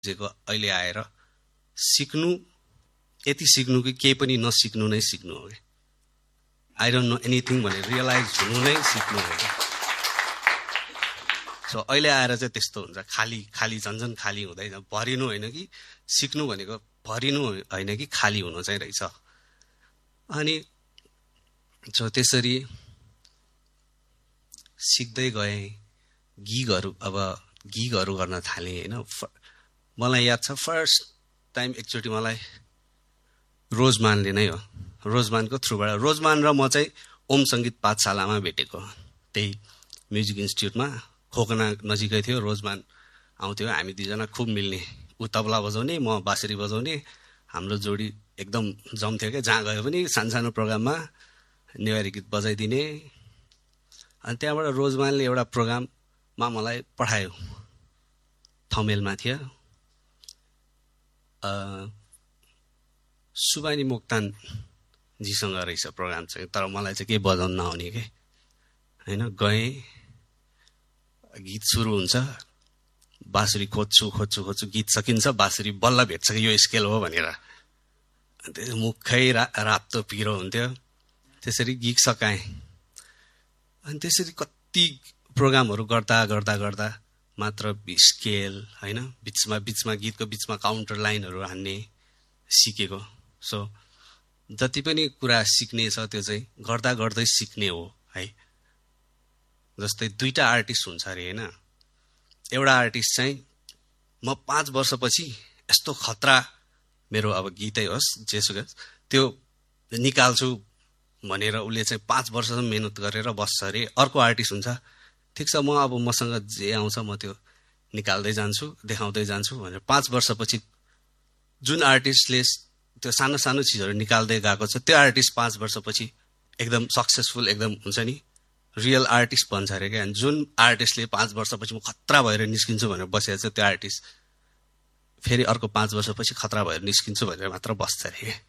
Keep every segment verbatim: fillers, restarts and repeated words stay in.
जेको अहिले आएर सिक्नु यति सिक्नु कि केही पनि नसिक्नु नै सिक्नु हो कि आई डोन्ट नो एनिथिङ भनेर रियलाइज हुनु नै सिक्नु हो कि सो अहिले आएर चाहिँ त्यस्तो हुन्छ खाली खाली झन्झन खाली हुँदैन भरिनु होइन कि सिक्नु भनेको भरिनु होइन कि खाली हुनु चाहिँ रहेछ अनि सो त्यसरी सिक्दै गएँ गिगहरू अब गिगहरू गर्न थालेँ होइन मलाई याद छ फर्स्ट टाइम एकचोटि मलाई रोजमानले नै हो रोजमानको थ्रुबाट रोजमान र म चाहिँ ओम सङ्गीत पाठशालामा भेटेको त्यही म्युजिक इन्स्टिट्युटमा खोकना नजिकै थियो रोजमान आउँथ्यो हामी दुईजना खुब मिल्ने ऊ तबला बजाउने म बाँसुरी बजाउने हाम्रो जोडी एकदम जम्थ्यो क्या जहाँ गयो पनि सानसानो प्रोग्राममा नेवारी गीत बजाइदिने अनि त्यहाँबाट रोजमानले एउटा प्रोग्राममा मलाई पठायो थमेलमा थियो सुबानी मोक्तानजीसँग रहेछ प्रोग्राम चाहिँ तर मलाई चाहिँ केही बजाउन नआउने के होइन गएँ गीत सुरु हुन्छ बाँसुरी खोज्छु खोज्छु खोज्छु गीत सकिन्छ बाँसुरी बल्ल भेट्छ कि यो स्केल हो भनेर त्यो मुखै रा रातो पिरो हुन्थ्यो त्यसरी गीत सकाएँ अनि त्यसरी कति प्रोग्रामहरू गर्दा गर्दा गर्दा मात्र स्केल होइन बिचमा बिचमा गीतको बिचमा काउन्टर लाइनहरू हान्ने सिकेको सो जति पनि कुरा सिक्ने छ त्यो चाहिँ गर्दा गर्दै सिक्ने हो है जस्तै दुईटा आर्टिस्ट हुन्छ अरे होइन एउटा आर्टिस्ट चाहिँ म पाँच वर्षपछि यस्तो खतरा मेरो अब गीतै होस् जेसुकै त्यो निकाल्छु भनेर उसले चाहिँ पाँच वर्षसम्म मेहनत गरेर बस्छ अरे अर्को आर्टिस्ट हुन्छ ठिक छ म अब मसँग जे आउँछ म त्यो निकाल्दै जान्छु देखाउँदै जान्छु भनेर पाँच वर्षपछि जुन आर्टिस्टले त्यो सानो सानो चिजहरू निकाल्दै गएको छ त्यो आर्टिस्ट पाँच वर्षपछि एकदम सक्सेसफुल एकदम हुन्छ नि रियल आर्टिस्ट भन्छ अरे क्या जुन आर्टिस्टले पाँच वर्षपछि म खतरा भएर निस्किन्छु भनेर बसेको छ त्यो आर्टिस्ट फेरि अर्को पाँच वर्षपछि खतरा भएर निस्किन्छु भनेर मात्र बस्छ अरे क्या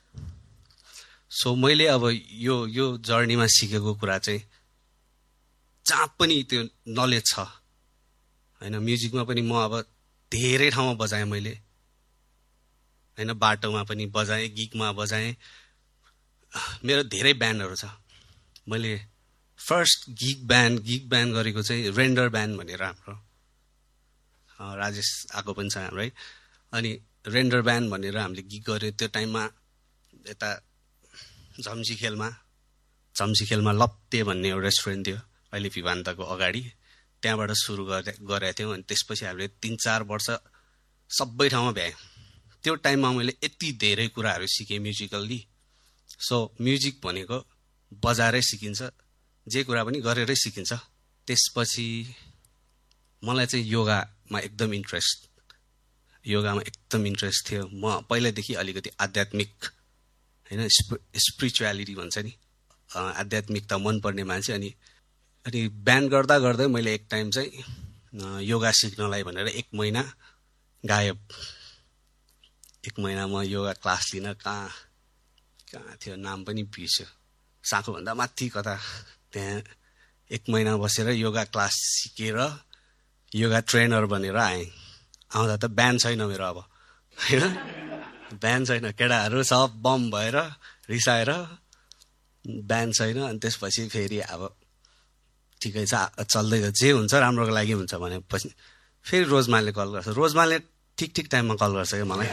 सो मैले अब यो यो जर्नीमा सिकेको कुरा चाहिँ जहाँ पनि त्यो नलेज छ होइन म्युजिकमा पनि म अब धेरै ठाउँमा बजाएँ मैले होइन बाटोमा पनि बजाएँ गिगमा बजाएँ मेरो धेरै ब्यान्डहरू छ मैले first gig band gig band गरेको चाहिँ रेन्डर ब्यान्ड भनेर हाम्रो राजेश आएको पनि छ हाम्रो है अनि रेन्डर ब्यान्ड भनेर हामीले गिग गऱ्यो त्यो टाइममा यता झम्सीखेलमा झम्सीखेलमा लप्टे भन्ने एउटा रेस्टुरेन्ट थियो अहिले भिभान्तको अगाडि त्यहाँबाट सुरु गरे गरेका थियौँ अनि त्यसपछि हामीले तिन चार वर्ष सबै ठाउँमा भ्याएँ त्यो टाइममा मैले यति धेरै कुराहरू सिकेँ म्युजिकल्ली सो म्युजिक भनेको बजाएरै सिकिन्छ जे कुरा पनि गरेरै सिकिन्छ त्यसपछि मलाई चाहिँ योगामा एकदम इन्ट्रेस्ट योगामा एकदम इन्ट्रेस्ट थियो म पहिल्यैदेखि अलिकति आध्यात्मिक होइन स्पिरिचुअलिटी भन्छ नि आध्यात्मिकता मनपर्ने मान्छे अनि अनि बिहान गर्दा गर्दै मैले एक टाइम चाहिँ योगा सिक्नलाई भनेर एक महिना गायब एक महिना म योगा क्लास लिन कहाँ कहाँ थियो नाम पनि बिर्स्यो साँखोभन्दा माथि कता त्यहाँ एक महिना बसेर योगा क्लास सिकेर योगा ट्रेनर बनेर आएँ आउँदा त ब्यान्ड छैन मेरो अब होइन ब्यान्ड छैन केटाहरू सब बम भएर रिसाएर ब्यान्ड छैन अनि त्यसपछि फेरि अब ठिकै छ चल्दै जे हुन्छ राम्रोको लागि हुन्छ भनेपछि फेरि रोजमानले कल गर्छ रोजमानले ठिक ठिक टाइममा कल गर्छ क्या मलाई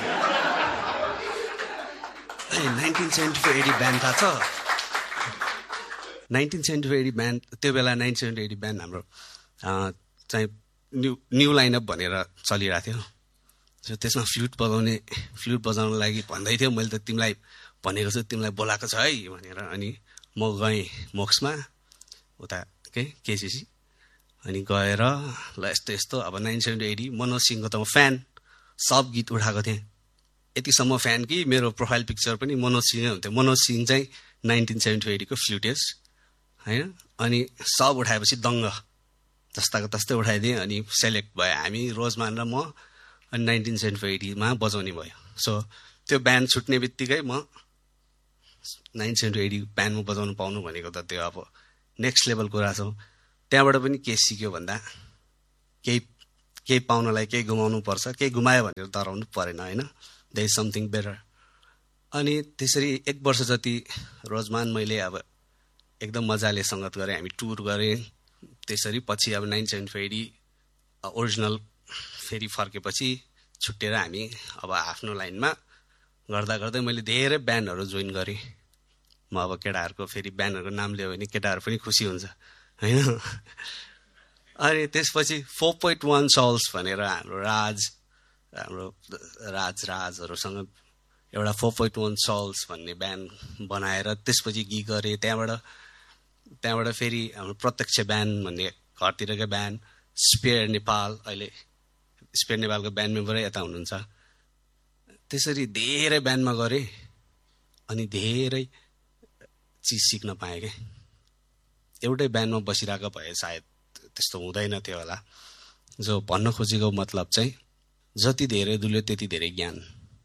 nineteen seventy four eighty band थाहा छ nineteen seventy four eighty band त्यो बेला नाइन्टिन सेभेन्टी एटी ब्यान्ड हाम्रो चाहिँ न्यु न्यु लाइनअप भनेर चलिरहेको थियो सो त्यसमा फ्लुट बजाउने फ्लुट बजाउनको लागि भन्दै थियो मैले त तिमीलाई भनेको छु तिमीलाई बोलाएको छ है भनेर अनि म गएँ मोक्समा उता के केसिसी अनि गएर ल यस्तो यस्तो अब नाइन्टिन सेभेन्टी एटी मनोज सिंहको त म फ्यान सब गीत उठाएको थिएँ यतिसम्म फ्यान कि मेरो प्रोफाइल पिक्चर पनि मनोज सिंहै हुन्थ्यो मनोज सिंह चाहिँ नाइन्टिन सेभेन्टी एटीको फ्लुटेस होइन अनि सब उठाएपछि दङ्ग जस्ताको तस्तै उठाइदिएँ अनि सेलेक्ट भयो हामी रोजमान र म अनि नाइन्टिन सेभेन्टी एटीमा बजाउने भयो सो त्यो ब्यान्ड छुट्ने बित्तिकै म नाइन्टिन सेभेन्टी एटी ब्यान्डमा बजाउनु पाउनु भनेको त त्यो अब नेक्स्ट लेभल कुरा छ त्यहाँबाट पनि के सिक्यो भन्दा केही केही पाउनलाई केही गुमाउनु पर्छ, केही गुमायो भनेर डराउनु परेन होइन, देयर इज समथिङ बेटर। अनि त्यसरी एक वर्ष जति रोजमान मैले अब एकदम मजाले सङ्गत गरेँ, हामी टुर गरेँ। त्यसरी पछि अब नाइन सेभेन फेरि ओरिजिनल फेरि फर्केपछि छुट्टिएर हामी अब आफ्नो लाइनमा गर्दा गर्दै मैले धेरै ब्यान्डहरू जोइन गरेँ। म अब केटाहरूको फेरि ब्यान्डहरूको नाम लियो भने केटाहरू पनि खुसी हुन्छ होइन। अनि त्यसपछि फोर पोइन्ट वान सल्स भनेर हाम्रो राज हाम्रो राज राजहरूसँग एउटा फोर पोइन्ट वान सल्स भन्ने ब्यान्ड बनाएर त्यसपछि गीत गरेँ। त्यहाँबाट त्यहाँबाट फेरि हाम्रो प्रत्यक्ष ब्यान्ड भन्ने घरतिरको ब्यान्ड, स्पेयर नेपाल, अहिले स्पेयर नेपालको ब्यान्ड मेम्बरै यता हुनुहुन्छ। त्यसरी धेरै ब्यान्डमा गरेँ अनि धेरै चिज सिक्न पाएँ क्या। एउटै ब्यान्डमा बसिरहेको भए सायद त्यस्तो हुँदैन थियो होला। जो भन्न खोजेको मतलब चाहिँ जति धेरै दुल्यो त्यति धेरै ज्ञान।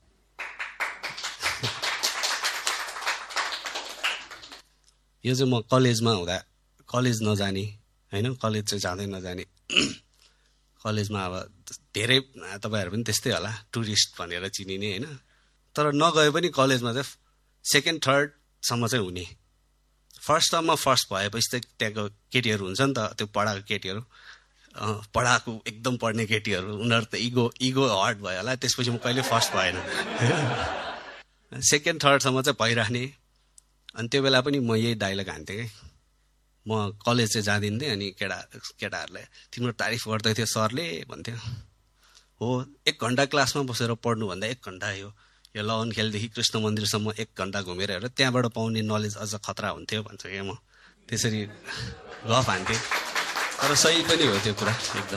यो चाहिँ म कलेजमा हुँदा, कलेज नजाने होइन, कलेज चाहिँ जाँदै नजाने, कलेजमा अब धेरै तपाईँहरू पनि त्यस्तै होला, टुरिस्ट भनेर चिनिने होइन। तर नगए पनि कलेजमा चाहिँ सेकेन्ड थर्डसम्म चाहिँ हुने। फर्स्ट टर्ममा फर्स्ट भएपछि चाहिँ त्यहाँको केटीहरू हुन्छ नि त, त्यो पढाएको केटीहरू, पढाएको एकदम पढ्ने केटीहरू, उनीहरू त इगो इगो हर्ट भयो होला। त्यसपछि म कहिले फर्स्ट भएन, सेकेन्ड थर्डसम्म चाहिँ भइरहने। अनि त्यो बेला पनि म यही डाइलग हान्थेँ कि म कलेज चाहिँ जाँदिन्थेँ। अनि केटा केटाहरूलाई तिम्रो तारिफ गर्दै थियो सरले भन्थ्यो। हो, एक घन्टा क्लासमा बसेर पढ्नुभन्दा एक घन्टा यो यो लवन खेलदेखि कृष्ण मन्दिरसम्म एक घन्टा घुमेर हेर, त्यहाँबाट पाउने नलेज अझ खतरा हुन्थ्यो भन्छु क्या म। त्यसरी गफ हान्थेँ, तर सही पनि हो त्यो कुरा एकदम।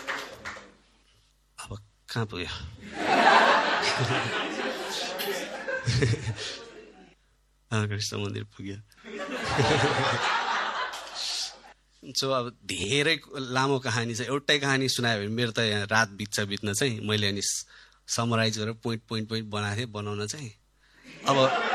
अब कहाँ पुग्यो? कृष्ण मन्दिर पुग्यो। सो अब धेरै लामो कहानी छ, एउटै कहानी सुनायो भने मेरो त यहाँ रात बित्छ बित्न चाहिँ मैले अनि समराइज गरेर पोइन्ट पोइन्ट पोइन्ट बनाएको थिएँ बनाउन चाहिँ। अब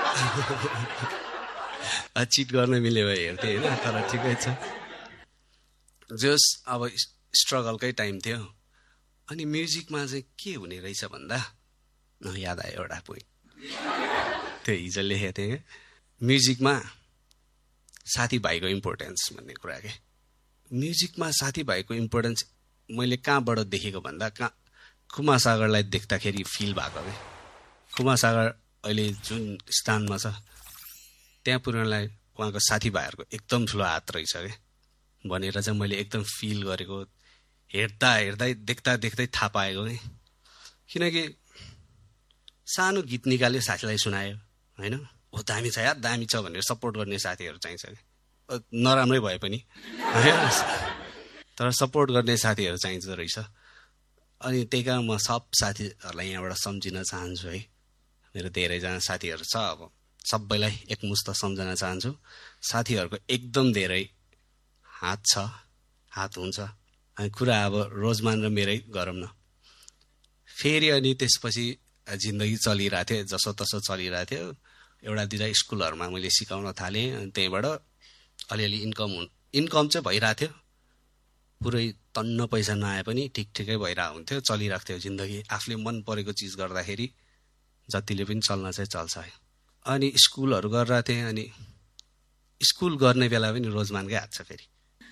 चिट गर्न मिल्यो भए हेर्थेँ होइन, तर ठिकै छ। जस अब स्ट्रगलकै टाइम थियो। अनि म्युजिकमा चाहिँ के हुने रहेछ भन्दा याद आयो एउटा पोइन्ट, त्यो हिजो लेखेको थिएँ क्या। म्युजिकमा साथीभाइको इम्पोर्टेन्स भन्ने कुरा के। म्युजिकमा साथीभाइको इम्पोर्टेन्स मैले कहाँबाट देखेको भन्दा कहाँ खुमा सागरलाई देख्दाखेरि फिल भएको क्या। खुमा सागर अहिले जुन स्थानमा छ त्यहाँ पुर्याउनलाई उहाँको साथीभाइहरूको एकदम ठुलो हात रहेछ क्या भनेर चाहिँ मैले एकदम फिल गरेको, हेर्दा हेर्दै देख्दा देख्दै थाहा पाएको कि। किनकि सानो गीत निकाल्यो साथीलाई सुनायो होइन, हो दामी छ यार दामी छ भनेर सपोर्ट गर्ने साथीहरू चाहिन्छ कि, नराम्रै भए पनि होइन, तर सपोर्ट गर्ने साथीहरू चाहिन्छ रहेछ। अनि त्यही कारण म सब साथीहरूलाई यहाँबाट सम्झिन चाहन्छु है। मेरो धेरैजना साथीहरू छ, अब सबैलाई एकमुष्ट सम्झन चाहन्छु। साथीहरूको एकदम धेरै हात छ, हात हुन्छ। अनि कुरा अब रोजमान र मेरै गरौँ न। फेरि अनि त्यसपछि जिन्दगी चलिरहेको थियो, जसो तसो चलिरहेको थियो। एउटा दुईवटा स्कुलहरूमा मैले सिकाउन थालेँ। अनि त्यहीँबाट अलिअलि इन्कम हुन् इन्कम चाहिँ भइरहेको थियो, पुरै तन्न पैसा नआए पनि ठिक ठिकै भइरहेको हुन्थ्यो, चलिरहेको थियो जिन्दगी। आफूले मन परेको चिज गर्दाखेरि जतिले पनि चल्न चाहिँ चल्छ है। अनि स्कुलहरू गरिरहेको थिएँ। अनि स्कुल गर्ने बेला पनि रोजमानकै हात छ फेरि।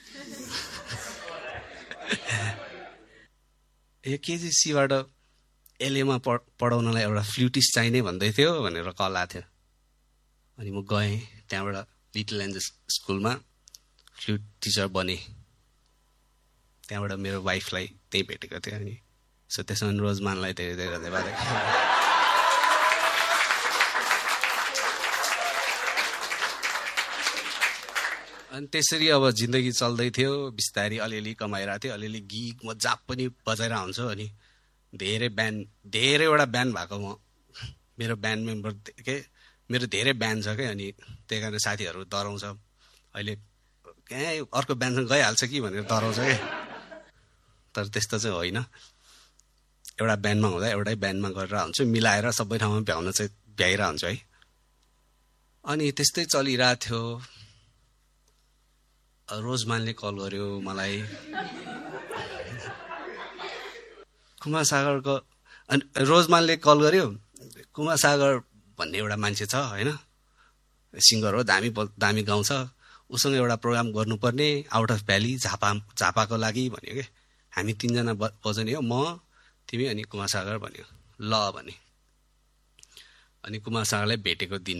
यो केजिसीबाट एलएमा पढ पढाउनलाई एउटा फ्लुटिस्ट चाहिने भन्दै थियो भनेर कल आएको थियो। अनि म गएँ त्यहाँबाट लिटल एन्जल्स स्कुलमा फ्लुट टिचर बने। त्यहाँबाट मेरो वाइफलाई त्यही भेटेको थियो। अनि सो त्यसमा रोजमानलाई धेरै धेरै धन्यवाद। अनि त्यसरी अब जिन्दगी चल्दै थियो, बिस्तारै अलिअलि कमाइरहेको थियो, अलिअलि गीत म जाप पनि बजाइरहेको हुन्छु। अनि धेरै ब्यान्ड धेरैवटा ब्यान्ड भएको म, मेरो ब्यान्ड मेम्बर के मेरो धेरै ब्यान्ड छ क्या। अनि त्यही कारण साथीहरू डराउँछ, अहिले कहाँ अर्को ब्यान्डसँग गइहाल्छ कि भनेर डराउँछ क्या। तर त्यस्तो चाहिँ होइन, एउटा ब्यान्डमा हुँदा एउटै ब्यान्डमा गरेर हुन्छु, मिलाएर सबै ठाउँमा भ्याउन चाहिँ भ्याइरहेको हुन्छु है। अनि त्यस्तै चलिरहेको थियो। रोजमानले कल गर्यो मलाई, कुमार सागरको अनि रोजमानले कल गर्यो, कुमार सागर भन्ने एउटा मान्छे छ होइन, सिङ्गर हो, दामी दामी गाउँछ, उसँग एउटा प्रोग्राम गर्नुपर्ने आउट अफ भ्याली झापा झापाको लागि भन्यो कि। हामी तिनजना बजाउने हो, म तिमी अनि कुमार सागर भन्यो। ल भने अनि कुमार सागरलाई भेटेको दिन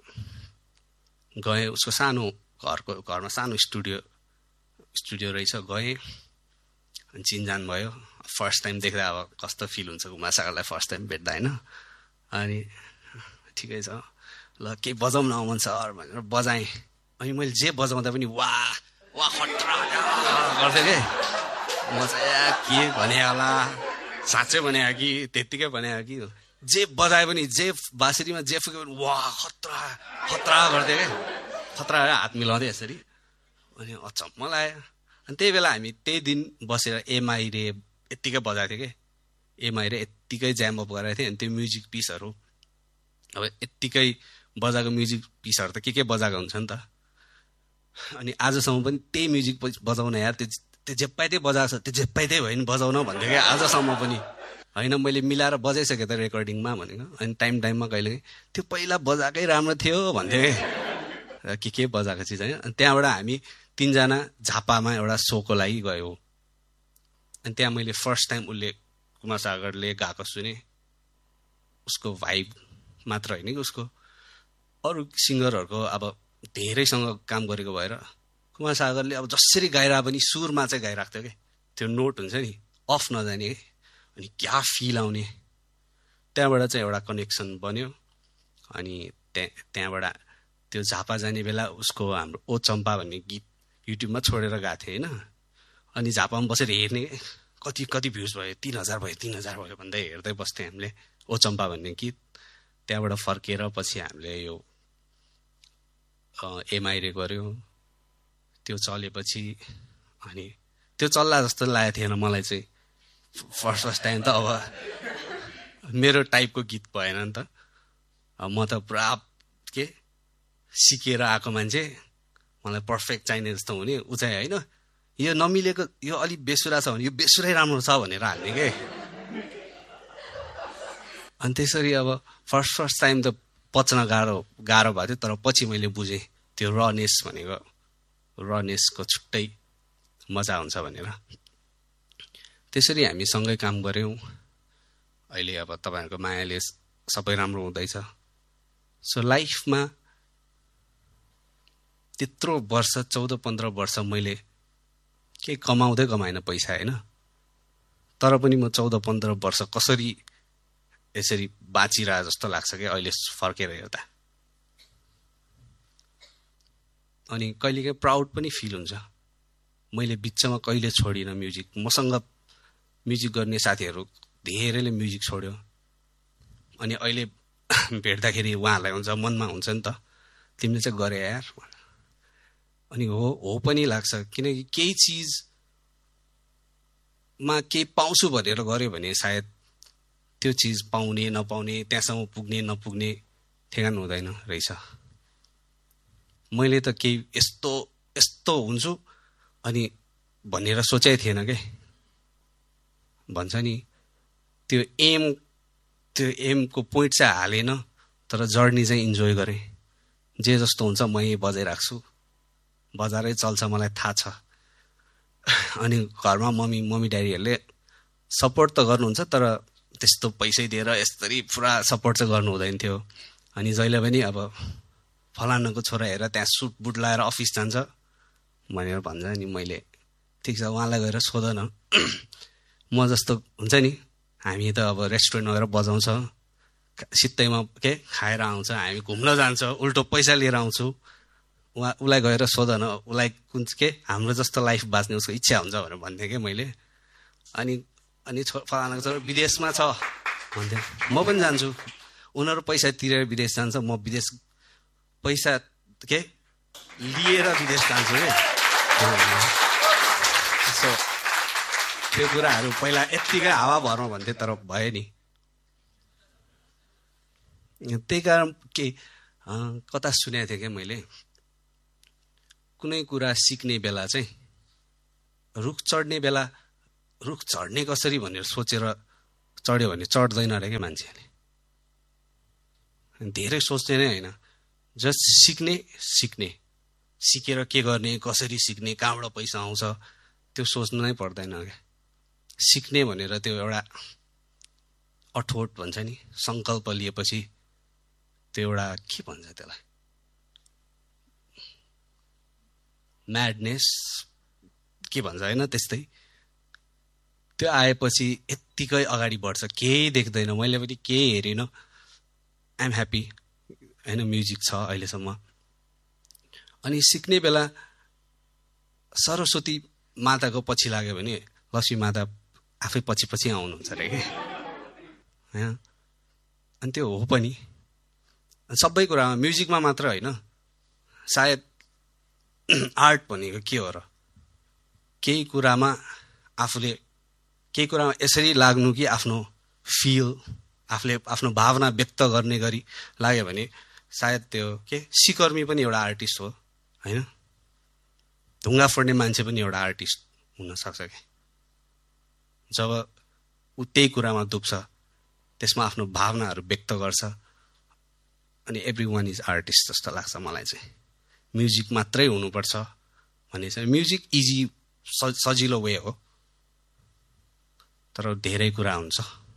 गएँ, उसको सानो घरको घरमा सानो स्टुडियो स्टुडियो रहेछ, गएँ अनि चिनजान भयो। फर्स्ट टाइम देख्दा अब कस्तो फिल हुन्छ कुमार सागरलाई फर्स्ट टाइम भेट्दा होइन। अनि ठिकै छ ल केही बजाउन मन छ भनेर बजाएँ। अनि मैले जे बजाउँदा पनि वाह वाह खट्रा गर्थेँ कि। म चाहिँ के भने होला, साँच्चै भने कि त्यत्तिकै भने कि, जे बजाए पनि जे बाँसुरीमा जे फुक्यो पनि वाह खतरा खतरा गर्थेँ क्या, खतरा हात मिलाउँदै यसरी। अनि अचम्म लाग्यो। अनि त्यही बेला हामी त्यही दिन बसेर एमआई रे यत्तिकै बजाएको थियो कि, एमआई रे यत्तिकै ज्याम अप गराएको थिएँ। अनि त्यो म्युजिक पिसहरू अब यत्तिकै बजाएको म्युजिक पिसहरू त के के बजाएको हुन्छ नि त। अनि आजसम्म पनि त्यही म्युजिक बजाउन यार, त्यो त्यो जेप्पाइ त्यही बजाएको छ, त्यो जेप्पाइ त्यही भयो नि बजाउन भन्थ्यो क्या आजसम्म पनि। होइन मैले मिलाएर बजाइसकेँ त रेकर्डिङमा भनेको। अनि टाइम टाइममा कहिले त्यो पहिला बजाएकै राम्रो थियो भन्थ्यो कि, के के बजाएको चिज होइन। अनि त्यहाँबाट हामी तिनजना झापामा एउटा सोको लागि गयो। अनि त्यहाँ मैले फर्स्ट टाइम उसले कुमार सागरले गाएको सुने। उसको भाइब मात्र होइन कि, उसको अरू सिङ्गरहरूको अब धेरैसँग काम गरेको भएर कुमार सागरले अब जसरी गाइरह पनि सुरमा चाहिँ गाइरहेको थियो कि, त्यो नोट हुन्छ नि अफ नजाने कि, अनि क्या फिल आउने। त्यहाँबाट चाहिँ एउटा कनेक्सन बन्यो। अनि त्यहाँ त्यहाँबाट त्यो झापा जाने बेला उसको हाम्रो ओ चम्पा भन्ने गीत युट्युबमा छोडेर गएको थियो होइन। अनि झापामा बसेर हेर्ने कति कति भ्युज भयो, तिन हजार भयो तिन हजार भयो भन्दै हेर्दै बस्थ्यौँ हामीले ओ चम्पा भन्ने गीत। त्यहाँबाट फर्केर पछि हामीले यो एमआइरे गऱ्यो। त्यो चलेपछि अनि त्यो चल्ला जस्तो लागेको थिएन मलाई चाहिँ फर्स्ट फर्स्ट टाइम त। अब मेरो टाइपको गीत भएन नि त। म त पुरा के सिकेर आएको मान्छे, मलाई पर्फेक्ट चाहिने जस्तो हुने, ऊ चाहिँ होइन यो नमिलेको, यो अलिक बेसुरा छ भने यो बेसुरै राम्रो छ भनेर हाल्ने के। अनि त्यसरी अब फर्स्ट फर्स्ट टाइम त पच्न गाह्रो गाह्रो भएको थियो, तर पछि मैले बुझेँ त्यो रनेस भनेको, रनेसको छुट्टै मजा हुन्छ भनेर। त्यसरी हामी सँगै काम गऱ्यौँ। अहिले अब तपाईँहरूको मायाले सबै राम्रो हुँदैछ। सो लाइफमा त्यत्रो वर्ष चौध पन्ध्र वर्ष मैले केही कमाउँदै कमाएन पैसा होइन, तर पनि म चौध पन्ध्र वर्ष कसरी यसरी बाँचिरहे जस्तो लाग्छ कि अहिले फर्केर हेर्दा। अनि कहिलेकाहीँ प्राउड पनि फिल हुन्छ, मैले बिचमा कहिले छोडिनँ म्युजिक। मसँग म्युजिक गर्ने साथीहरू धेरैले म्युजिक छोड्यो। अनि अहिले भेट्दाखेरि उहाँहरूलाई हुन्छ मनमा हुन्छ नि त, तिमीले चाहिँ गरे यार। अनि हो हो पनि लाग्छ, किनकि केही चिजमा केही पाउँछु भनेर गऱ्यो भने सायद त्यो चिज पाउने नपाउने, त्यहाँसम्म पुग्ने नपुग्ने ठेगान हुँदैन रहेछ। मैले त केही यस्तो यस्तो हुन्छु अनि भनेर सोचेकै थिएन के। भन्छ नि त्यो एम त्यो एमको पोइन्ट चाहिँ हालेन, तर जर्नी चाहिँ इन्जोय गरेँ। जे जस्तो हुन्छ म यहीँ बजाइराख्छु, बजारै चल्छ मलाई थाहा छ। अनि घरमा मम्मी मम्मी ड्याडीहरूले सपोर्ट त गर्नुहुन्छ, तर त्यस्तो पैसै दिएर यसरी पुरा सपोर्ट चाहिँ गर्नु हुँदैन थियो। अनि जहिले पनि अब फलानाको छोरा हेर त्यहाँ सुट बुट लगाएर अफिस जान्छ भनेर भन्छ नि। मैले ठिक छ उहाँलाई गएर सोध न, म जस्तो हुन्छ नि, हामी त अब रेस्टुरेन्ट गएर बजाउँछ, सित्तैमा के खाएर आउँछ, हामी घुम्न जान्छ, उल्टो पैसा लिएर आउँछु। उहाँ उसलाई गएर सोध न, उसलाई कुन के हाम्रो जस्तो लाइफ बाँच्ने उसको इच्छा हुन्छ भनेर भन्थेँ कि मैले। अनि अनि छो फलानाको छोरा विदेशमा छ भन्थ्यो, म पनि जान्छु। उनीहरू पैसा तिरेर विदेश जान्छ, म विदेश पैसा के लिएर विदेश जान्छु कि। सो त्यो कुराहरू पहिला यत्तिकै हावा भरमा भन्थेँ, तर भयो नि। त्यही कारण के कता सुनेको थिएँ क्या मैले, कुनै कुरा सिक्ने बेला चाहिँ रुख चढ्ने बेला रुख चढ्ने कसरी भनेर सोचेर चढ्यो भने चढ्दैन अरे क्या मान्छेले। धेरै सोच्ने नै होइन, जस्ट सिक्ने सिक्ने सिकेर के गर्ने, कसरी सिक्ने, कहाँबाट पैसा आउँछ त्यो सोच्नु नै पर्दैन क्या। सिक्ने भनेर त्यो एउटा अठोट भन्छ नि, सङ्कल्प लिएपछि त्यो एउटा के भन्छ त्यसलाई, म्याडनेस के भन्छ होइन, त्यस्तै त्यो आएपछि यत्तिकै अगाडि बढ्छ, केही देख्दैन। मैले पनि केही हेरिनँ, आइएम ह्याप्पी होइन, म्युजिक छ अहिलेसम्म। अनि सिक्ने बेला सरस्वती माताको पछि लाग्यो भने लक्ष्मी माता आफै पछि पछि आउनुहुन्छ अरे कि होइन। अनि त्यो हो पनि सबै कुरामा, म्युजिकमा मात्र होइन, सायद आर्ट भनेको के हो र, केही कुरामा आफूले केही कुरामा यसरी लाग्नु कि आफ्नो फिल, आफूले आफ्नो भावना व्यक्त गर्ने गरी लाग्यो भने सायद त्यो के सिकर्मी पनि एउटा आर्टिस्ट हो होइन, ढुङ्गा फोड्ने मान्छे पनि एउटा आर्टिस्ट हुनसक्छ कि। जब ऊ त्यही कुरामा डुब्छ, त्यसमा आफ्नो भावनाहरू व्यक्त गर्छ, अनि एभ्री वान इज आर्टिस्ट जस्तो लाग्छ मलाई चाहिँ। म्युजिक मात्रै हुनुपर्छ भन्ने चाहिँ, म्युजिक इजी सजिलो वे हो, तर धेरै कुरा हुन्छ।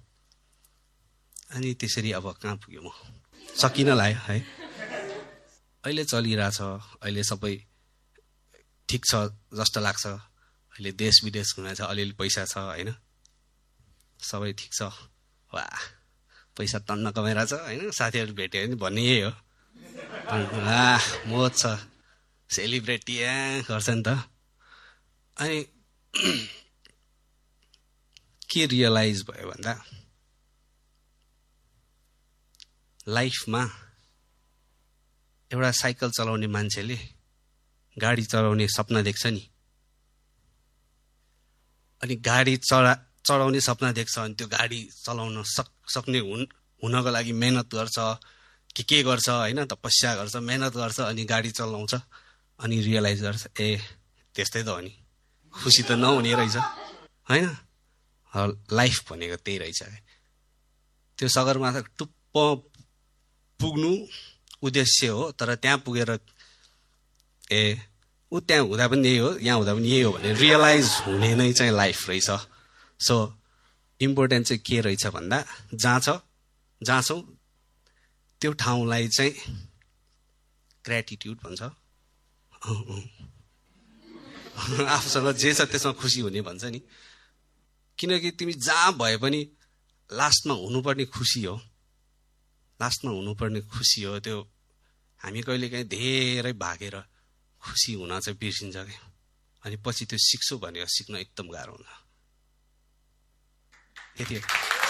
अनि त्यसरी अब कहाँ पुग्यो म, सकिन लाग्यो है। अहिले चलिरहेछ, अहिले सबै ठिक छ जस्तो लाग्छ। अहिले देश विदेश घुमेको छ, अलिअलि पैसा छ होइन, सबै ठिक छ। वा पैसा टन्न कमाइरहेछ होइन, साथीहरू भेट्यो भने भन्ने यही हो, आ मोज छ, सेलिब्रेटी गर्छ नि त। अनि के रियलाइज भयो भन्दा, लाइफमा एउटा साइकल चलाउने मान्छेले गाडी चलाउने सपना देख्छ नि, अनि गाडी चढा चढाउने सपना देख्छ, अनि त्यो गाडी चलाउन सक सक्ने हुन हुनको लागि मेहनत गर्छ, के के गर्छ होइन, तपस्या गर्छ, मेहनत गर्छ, अनि गाडी चलाउँछ, अनि रियलाइज गर्छ ए त्यस्तै त हो नि, खुसी त नहुने रहेछ होइन। लाइफ भनेको त्यही रहेछ। त्यो सगरमाथा टुप्प पुग्नु उद्देश्य हो, तर त्यहाँ पुगेर ए ऊ त्यहाँ हुँदा पनि यही हो, यहाँ हुँदा पनि यही हो भने रियलाइज हुने नै चाहिँ लाइफ रहेछ। सो इम्पोर्टेन्ट चाहिँ के रहेछ भन्दा, जहाँ छ जहाँ छौँ त्यो ठाउँलाई चाहिँ ग्रेटिट्युड भन्छ, आफूसँग जे छ त्यसमा खुसी हुने भन्छ नि। किनकि तिमी जहाँ भए पनि लास्टमा हुनुपर्ने खुसी हो, लास्टमा हुनुपर्ने खुसी हो त्यो। हामी कहिलेकाहीँ धेरै भागेर खुसी हुन चाहिँ बिर्सिन्छ क्या, अनि पछि त्यो सिक्छु भनेर सिक्न एकदम गाह्रो हुन्छ। यति हो।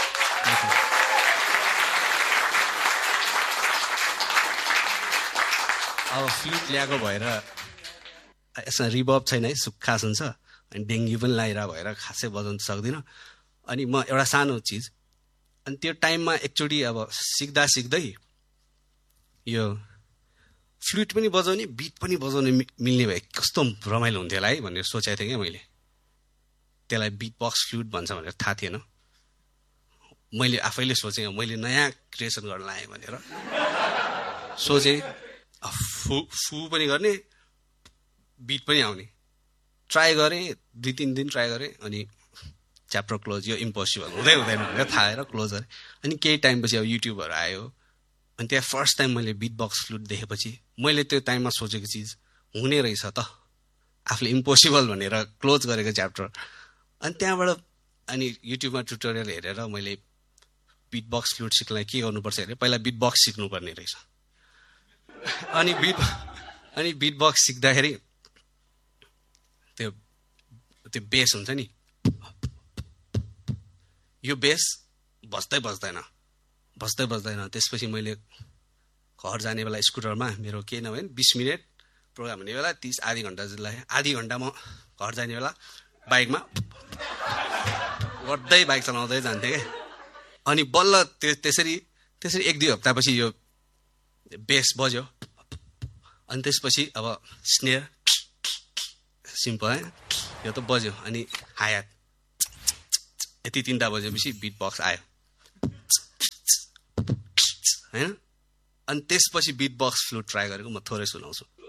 अब फ्लुट ल्याएको भएर यसमा रिभर्ब छैन है, सुक्खा सुन्छ, अनि डेङ्गी पनि लगाइरहेको भएर खासै बजाउनु सक्दिनँ। अनि म एउटा सानो चिज, अनि त्यो टाइममा एकचोटि अब सिक्दा सिक्दै यो फ्लुट पनि बजाउने बिट पनि बजाउने मिल्ने भए कस्तो रमाइलो हुन्थ्यो होला है भनेर सोचेको थिएँ क्या मैले। त्यसलाई बिट बक्स फ्लुट भन्छ भनेर थाहा थिएन, मैले आफैले सोचेँ मैले नयाँ क्रिएसन गर्न लागेँ भनेर सोचेँ। फु फु पनि गर्ने, बिट पनि आउने, ट्राई गरेँ, दुई तिन दिन ट्राई गरेँ, अनि च्याप्टर क्लोज, यो इम्पोसिबल, हुँदै हुँदैन भनेर थाहा आएर क्लोज गरेँ। अनि केही टाइमपछि अब युट्युबहरू आयो, अनि त्यहाँ फर्स्ट टाइम मैले बिट बक्स फ्लुट देखेपछि मैले त्यो टाइममा सोचेको चिज हुने रहेछ त, आफूले इम्पोसिबल भनेर क्लोज गरेको च्याप्टर। अनि त्यहाँबाट अनि युट्युबमा ट्युटोरियल हेरेर मैले बिट बक्स फ्लुट सिक्नलाई के गर्नुपर्छ हेरेँ, पहिला बिट बक्स सिक्नुपर्ने रहेछ। अनि बिट अनि बिट बक्स सिक्दाखेरि त्यो त्यो बेस हुन्छ नि, यो बेस बज्दै बज्दैन बज्दै बज्दैन त्यसपछि मैले घर जाने बेला स्कुटरमा मेरो केही नभए बिस मिनट प्रोग्राम हुने बेला तिस आधी घन्टा जति लाग्यो, आधी घन्टा म घर जाने बेला बाइकमा गर्दै बाइक चलाउँदै जान्थेँ क्या। अनि बल्ल त्यो त्यसरी त्यसरी एक दुई हप्तापछि यो बेस बज्यो, अनि त्यसपछि अब स्नेयर सिम्पल है, यो त बज्यो, अनि हायात यति तिनवटा बजेपछि बिट बक्स आयो होइन अनि त्यसपछि बिट बक्स फ्लुट ट्राई गरेको म थोरै सुनाउँछु